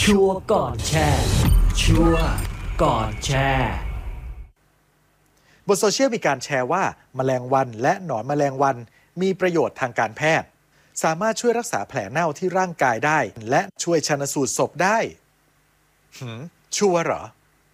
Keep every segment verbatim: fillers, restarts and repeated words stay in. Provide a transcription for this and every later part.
ชัวร์ก่อนแชร์ชัวร์ก่อนแชร์บนโซเชียลมีการแชร์ว่าแมลงวันและหนอนแมลงวันมีประโยชน์ทางการแพทย์สามารถช่วยรักษาแผลเน่าที่ร่างกายได้และช่วยชันสูตรศพได้หืมชัวร์เหรอ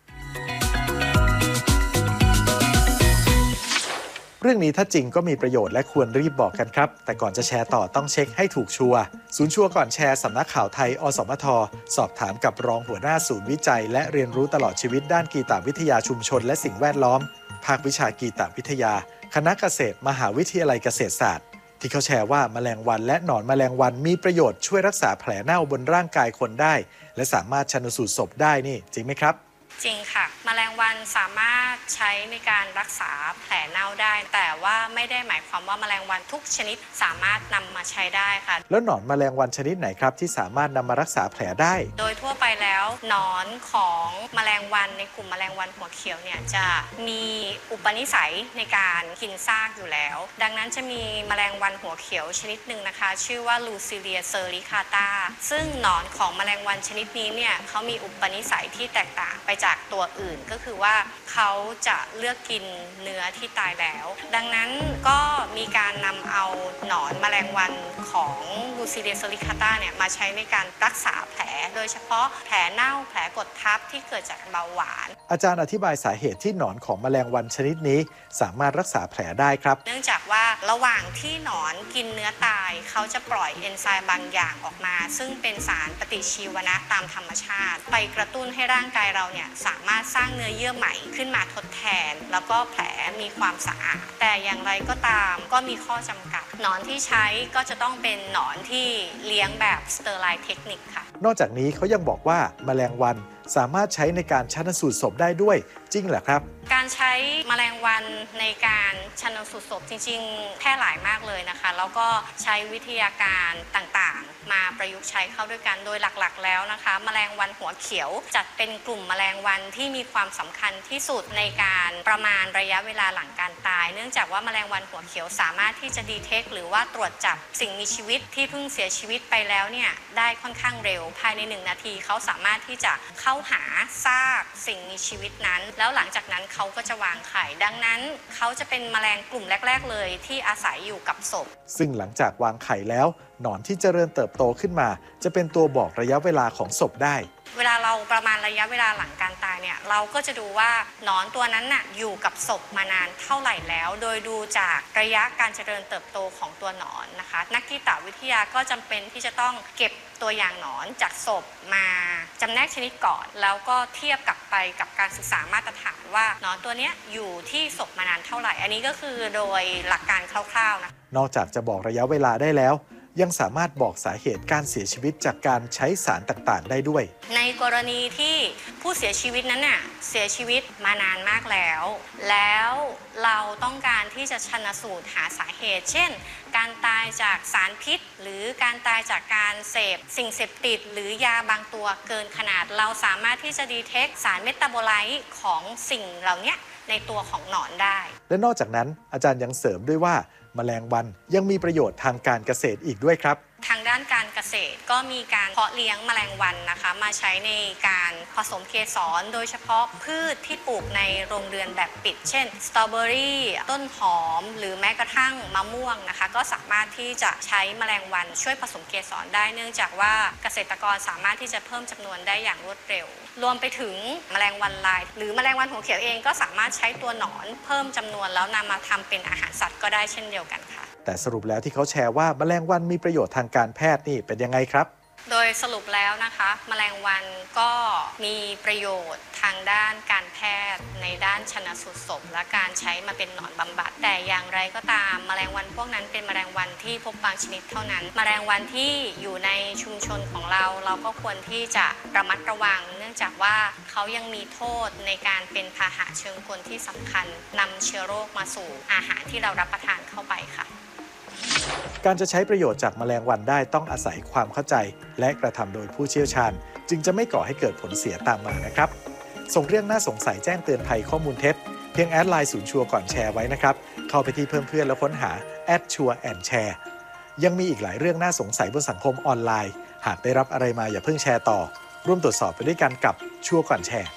เรื่องนี้ถ้าจริงก็มีประโยชน์และควรรีบบอกกันครับแต่ก่อนจะแชร์ต่อต้องเช็คให้ถูกชัวร์ศูนย์ชัวร์ก่อนแชร์สำนักข่าวไทยอสมทสอบถามกับรองหัวหน้าศูนย์วิจัยและเรียนรู้ตลอดชีวิตด้านกีตวิทยาชุมชนและสิ่งแวดล้อมภาควิชากีตวิทยาคณะเกษตรมหาวิทยาลัยเกษตรศาสตร์ที่เขาแชร์ว่าแมลงวันและหนอนแมลงวันมีประโยชน์ช่วยรักษาแผลเน่าบนร่างกายคนได้และสามารถชันสูตรศพได้นี่จริงไหมครับจริงค่ะแมลงวันสามารถใช้ในการรักษาแผลเน่าได้แต่ว่าไม่ได้หมายความว่าแมลงวันทุกชนิดสามารถนำมาใช้ได้ค่ะแล้วหนอนแมลงวันชนิดไหนครับที่สามารถนำมารักษาแผลได้โดยทั่วไปแล้วหนอนของแมลงวันในกลุ่มแมลงวันหัวเขียวเนี่ยจะมีอุปนิสัยในการกินซากอยู่แล้วดังนั้นจะมีแมลงวันหัวเขียวชนิดหนึ่งนะคะชื่อว่าลูซิเลียเซอริคาตาซึ่งหนอนของแมลงวันชนิดนี้เนี่ยเขามีอุปนิสัยที่แตกต่างไปจากตัวอื่นก็คือว่าเขาจะเลือกกินเนื้อที่ตายแล้วดังนั้นก็มีการนำเอาหนอนแมลงวันของลูซิเลียเซอริคาตาเนี่ยมาใช้ในการรักษาแผลโดยเฉพาะแผลเน่าแผลกดทับที่เกิดจากเบาหวานอาจารย์อธิบายสาเหตุที่หนอนของแมลงวันชนิดนี้สามารถรักษาแผลได้ครับเนื่องจากว่าระหว่างที่หนอนกินเนื้อตายเขาจะปล่อยเอนไซม์บางอย่างออกมาซึ่งเป็นสารปฏิชีวนะตามธรรมชาติไปกระตุ้นให้ร่างกายเราเนี่ยสามารถสร้างเนื้อเยื่อใหม่ขึ้นมาทดแทนแล้วก็แผลมีความสะอาดแต่อย่างไรก็ตามก็มีข้อจำกัดหนอนที่ใช้ก็จะต้องเป็นหนอนที่เลี้ยงแบบสเตอร์ไลน์เทคนิคค่ะนอกจากนี้เขายังบอกว่าแมลงวันสามารถใช้ในการชันสูตรศพได้ด้วยจริงเหรอครับการใช้แมลงวันในการชันสูตรศพจริงๆแพร่หลายมากเลยนะคะแล้วก็ใช้วิทยาการต่างๆมาประยุกต์ใช้เข้าด้วยกันโดยหลักๆแล้วนะคะแมลงวันหัวเขียวจัดเป็นกลุ่มแมลงวันที่มีความสำคัญที่สุดในการประมาณระยะเวลาหลังการตายเนื่องจากว่าแมลงวันหัวเขียวสามารถที่จะดีเทคหรือว่าตรวจจับสิ่งมีชีวิตที่เพิ่งเสียชีวิตไปแล้วเนี่ยได้ค่อนข้างเร็วภายในหนึ่งนาทีเขาสามารถที่จะเข้าหาซากสิ่งมีชีวิตนั้นแล้วหลังจากนั้นเขาก็จะวางไข่ดังนั้นเขาจะเป็นแมลงกลุ่มแรกๆเลยที่อาศัยอยู่กับศพซึ่งหลังจากวางไข่แล้วหนอนที่เจริญเติบโตขึ้นมาจะเป็นตัวบอกระยะเวลาของศพได้เวลาเราประมาณระยะเวลาหลังการตายเนี่ยเราก็จะดูว่าหนอนตัวนั้นน่ะอยู่กับศพมานานเท่าไหร่แล้วโดยดูจากระยะการเจริญเติบโตของตัวหนอนนะคะนักกีตวิทยาก็จำเป็นที่จะต้องเก็บตัวอย่างหนอนจากศพมาจำแนกชนิดก่อนแล้วก็เทียบกลับไปกับการศึกษามาตรฐานว่าหนอนตัวนี้อยู่ที่ศพมานานเท่าไหร่อันนี้ก็คือโดยหลักการคร่าวๆนะนอกจากจะบอกระยะเวลาได้แล้วยังสามารถบอกสาเหตุการเสียชีวิตจากการใช้สารต่างๆได้ด้วยในกรณีที่ผู้เสียชีวิตนั้นน่ะเสียชีวิตมานานมากแล้วแล้วเราต้องการที่จะชันสูตรหาสาเหตุเช่นการตายจากสารพิษหรือการตายจากการเสพสิ่งเสพติดหรือยาบางตัวเกินขนาดเราสามารถที่จะดีเทคสารเมตาโบไลต์ของสิ่งเหล่านี้ในตัวของหนอนได้และนอกจากนั้นอาจารย์ยังเสริมด้วยว่าแมลงวันยังมีประโยชน์ทางการเกษตรอีกด้วยครับทางด้านการเกษตรก็มีการเพาะเลี้ยงแมลงวันนะคะมาใช้ในการผสมเกสรโดยเฉพาะพืชที่ปลูกในโรงเรือนแบบปิดเช่นสตรอเบอรี่ต้นหอมหรือแม้กระทั่งมะม่วงนะคะก็สามารถที่จะใช้แมลงวันช่วยผสมเกสรได้เนื่องจากว่าเกษตรกรสามารถที่จะเพิ่มจำนวนได้อย่างรวดเร็วรวมไปถึงแมลงวันลายหรือแมลงวันหัวเขียวเองก็สามารถใช้ตัวหนอนเพิ่มจำนวนแล้วนำมาทำเป็นอาหารสัตว์ก็ได้เช่นเดียวกันค่ะแต่สรุปแล้วที่เขาแชร์ว่าแมลงวันมีประโยชน์ทางการแพทย์นี่เป็นยังไงครับโดยสรุปแล้วนะคะแมลงวันก็มีประโยชน์ทางด้านการแพทย์ในด้านชันสูตรศพและการใช้มาเป็นหนอนบำบัดแต่อย่างไรก็ตามแมลงวันพวกนั้นเป็นแมลงวันที่พบบางชนิดเท่านั้นแมลงวันที่อยู่ในชุมชนของเราเราก็ควรที่จะระมัดระวังเนื่องจากว่าเขายังมีโทษในการเป็นพาหะเชิงกลที่สำคัญนำเชื้อโรคมาสู่อาหารที่เรารับประทานเข้าไปค่ะการจะใช้ประโยชน์จากแมลงวันได้ต้องอาศัยความเข้าใจและกระทำโดยผู้เชี่ยวชาญจึงจะไม่ก่อให้เกิดผลเสียตามมานะครับส่งเรื่องน่าสงสัยแจ้งเตือนภัยข้อมูลเท็จเพียงแอดไลน์ศูนย์ชัวร์ก่อนแชร์ไว้นะครับเข้าไปที่เพิ่มเพื่อนแล้วค้นหาแอดชัวร์แอนด์แชร์ยังมีอีกหลายเรื่องน่าสงสัยบนสังคมออนไลน์หากได้รับอะไรมาอย่าเพิ่งแชร์ต่อร่วมตรวจสอบไปด้วยกันกับชัวร์ก่อนแชร์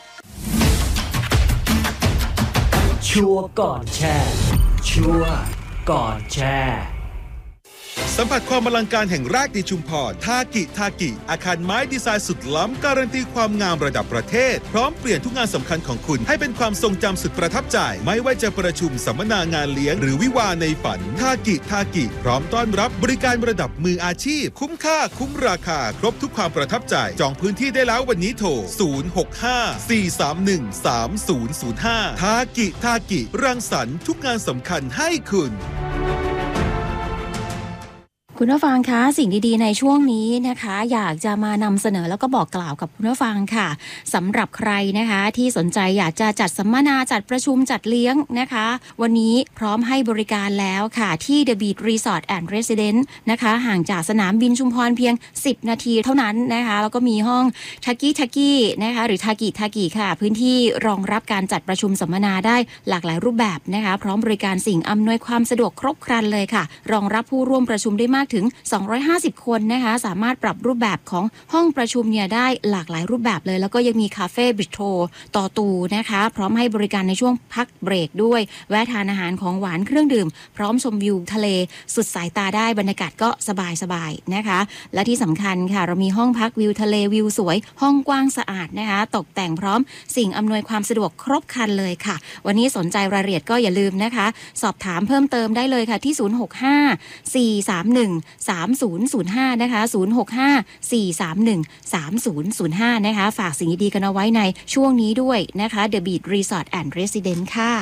ชัวร์ก่อนแชร์ชัวร์ก่อนแชร์สัมผัสความอลังการแห่งแรกในชุมพรทากิทากิอาคารไม้ดีไซน์สุดล้ำการันตีความงามระดับประเทศพร้อมเปลี่ยนทุกงานสำคัญของคุณให้เป็นความทรงจำสุดประทับใจไม่ว่าจะประชุมสัมมนางานเลี้ยงหรือวิวาห์ในฝันทากิทากิพร้อมต้อนรับบริการระดับมืออาชีพคุ้มค่าคุ้มราคาครบทุกความประทับใจจองพื้นที่ได้แล้ววันนี้โทรศูนย์ หก ห้า สี่ สาม หนึ่ง สาม ศูนย์ ศูนย์ ห้าทากิทากิรังสรรค์ทุกงานสำคัญให้คุณคุณผู้ฟังคะสิ่งดีๆในช่วงนี้นะคะอยากจะมานำเสนอแล้วก็บอกกล่าวกับคุณผู้ฟังค่ะสำหรับใครนะคะที่สนใจอยากจะจัดสัมมนาจัดประชุมจัดเลี้ยงนะคะวันนี้พร้อมให้บริการแล้วค่ะที่ The Beat Resort and Residence นะคะห่างจากสนามบินชุมพรเพียงสิบนาทีเท่านั้นนะคะแล้วก็มีห้องทากิทากินะคะหรือทากิทากิค่ะพื้นที่รองรับการจัดประชุมสัมมนาได้หลากหลายรูปแบบนะคะพร้อมบริการสิ่งอำนวยความสะดวกครบครันเลยค่ะรองรับผู้ร่วมประชุมได้มากถึงสองร้อยห้าสิบคนนะคะสามารถปรับรูปแบบของห้องประชุมเนี่ยได้หลากหลายรูปแบบเลยแล้วก็ยังมีคาเฟ่บิสโตรต่อตูนะคะพร้อมให้บริการในช่วงพักเบรกด้วยแวะทานอาหารของหวานเครื่องดื่มพร้อมชมวิวทะเลสุดสายตาได้บรรยากาศก็สบายๆนะคะและที่สำคัญค่ะเรามีห้องพักวิวทะเลวิวสวยห้องกว้างสะอาดนะคะตกแต่งพร้อมสิ่งอำนวยความสะดวกครบครันเลยค่ะวันนี้สนใจรายละเอียดก็อย่าลืมนะคะสอบถามเพิ่มเติมได้เลยค่ะที่ศูนย์ หก ห้า สี่ สาม หนึ่ง สาม ศูนย์ ศูนย์ ห้านะคะศูนย์ หก ห้า สี่ สาม หนึ่ง สาม ศูนย์ ศูนย์ ห้านะคะฝากสิ่งดีๆกันเอาไว้ในช่วงนี้ด้วยนะคะ The Beat Resort and Residence ค่ะ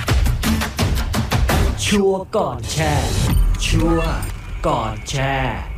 ชัวร์ก่อนแชร์ชัวร์ก่อนแชร์